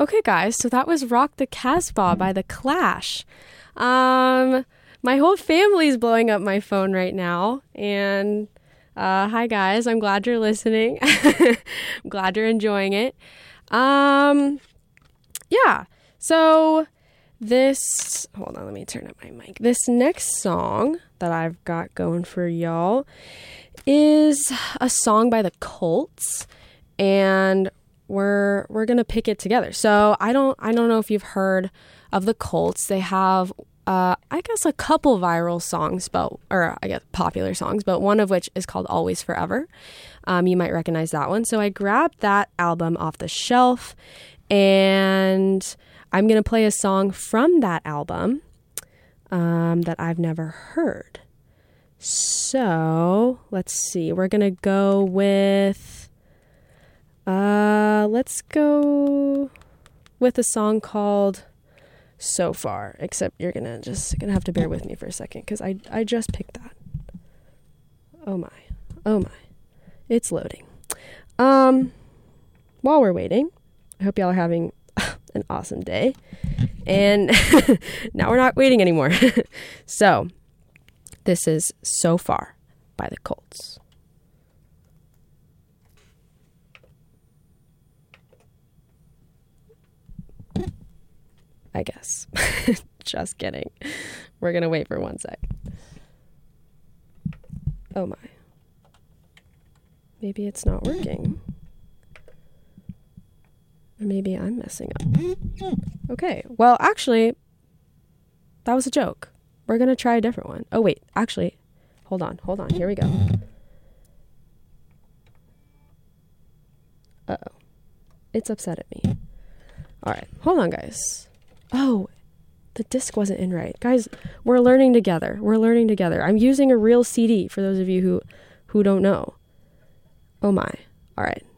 Okay, guys, so that was Rock the Casbah by The Clash. My whole family's blowing up my phone right now, and hi, guys. I'm glad you're listening. I'm glad you're enjoying it. Yeah, so hold on, let me turn up my mic. This next song that I've got going for y'all is a song by the Colts, and we're gonna pick it together. So I don't know if you've heard of the Colts. They have I guess a couple viral songs, popular songs, but one of which is called Always Forever. You might recognize that one. So I grabbed that album off the shelf, and I'm gonna play a song from that album that I've never heard. So let's see. We're gonna go with let's go with a song called So Far, except you're gonna have to bear with me for a second because I just picked that. Oh my, it's loading. While we're waiting, I hope y'all are having an awesome day, and now we're not waiting anymore. So this is So Far by the Colts. I guess. Just kidding. We're going to wait for 1 sec. Oh my. Maybe it's not working. Or maybe I'm messing up. Okay. Well, actually, that was a joke. We're going to try a different one. Oh, wait. Actually, hold on. Here we go. Uh-oh. It's upset at me. All right. Hold on, guys. Oh, the disc wasn't in right. Guys, we're learning together. I'm using a real CD for those of you who don't know. Oh my. All right.